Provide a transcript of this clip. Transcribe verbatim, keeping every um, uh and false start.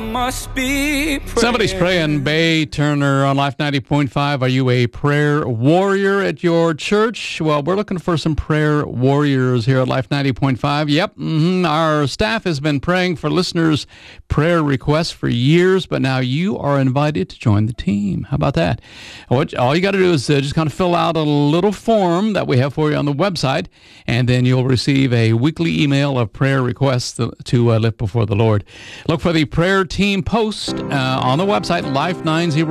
must be praying. Somebody's praying. Bay Turner on Life ninety point five. Are you a prayer warrior at your church? Well, we're looking for some prayer warriors here at Life ninety point five. Yep, mm-hmm. Our staff has been praying for listeners' prayer requests for years, but now you are invited to join the team. How about that? What, all you got to do is uh, just kind of fill out a little form that we have for you on the website, and then you'll receive a weekly email of prayer requests to, to uh, lift before the Lord. Look for the prayer team post uh, on the website, Life ninety.